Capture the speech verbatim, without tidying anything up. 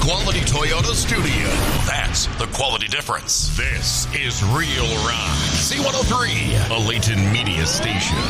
Quality Toyota Studio. That's the quality difference. This is Real Rock. C one oh three, a Layton Media Station.